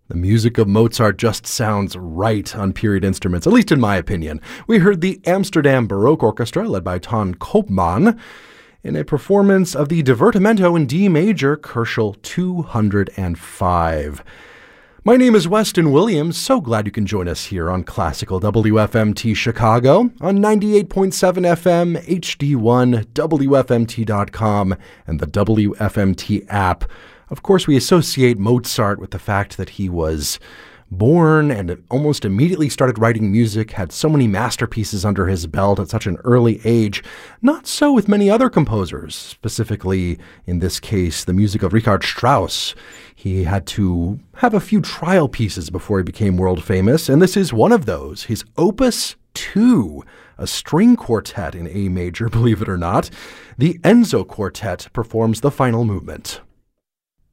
The music of Mozart just sounds right on period instruments, at least in my opinion. We heard the Amsterdam Baroque Orchestra, led by Ton Koopman, in a performance of the Divertimento in D major, Koelschel 205. My name is Weston Williams. So glad you can join us here on Classical WFMT Chicago on 98.7 FM, HD1, WFMT.com, and the WFMT app. Of course, we associate Mozart with the fact that he was born and almost immediately started writing music, had so many masterpieces under his belt at such an early age. Not so with many other composers, specifically, in this case, the music of Richard Strauss. He had to have a few trial pieces before he became world famous, and this is one of those, his Opus 2, a string quartet in A major, believe it or not. The Enzo Quartet performs the final movement.